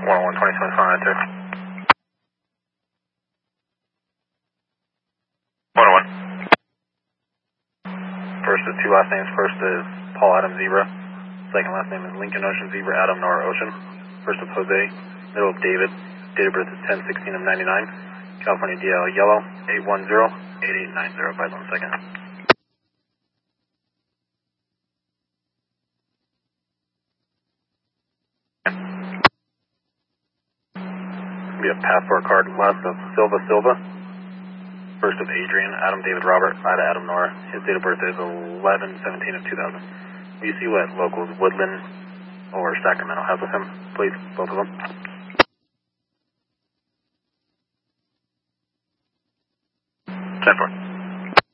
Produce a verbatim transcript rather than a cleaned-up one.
one one twenty-seven, five nine two. one oh one. First is two last names. First is Paul Adam Zebra. Second last name is Lincoln Ocean Zebra Adam Nora Ocean. First is Jose. Middle of David. Date of birth is ten sixteen of ninety-nine. California D L Yellow eight one zero eight eight nine zero. By one second. Be a passport card. Last of Silva Silva. First of Adrian Adam David Robert. Ida Adam Nora. His date of birth is eleven seventeen of two thousand. Will you see what locals Woodland or Sacramento has with him, please? Both of them. ten four.